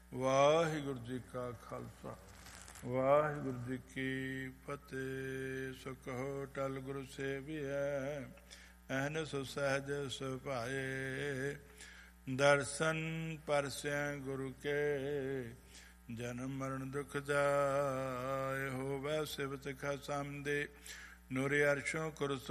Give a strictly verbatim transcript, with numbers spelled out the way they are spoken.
ਵਾਹਿਗੁਰੂ ਜੀ ਕਾ ਖਾਲਸਾ ਵਾਹਿਗੁਰੂ ਜੀ ਕੀ ਫਤਿਹ। ਸੋ ਕਹੋ ਟਲ ਗੁਰੂ ਸੇਵੀਐ, ਐਨ ਸੋ ਸਹਿਜ ਸੁਭਾਏ। ਦਰਸ਼ਨ ਪਰਸੈ ਗੁਰੂ ਕੇ, ਜਨਮ ਮਰਨ ਦੁਖ ਜਾਏ। ਹੋਵੈ ਸਿਵਤ ਖਸਮ ਦੇ, ਨੂਰੇ ਅਰਸ਼ੋਂ ਕੁਰਸੀ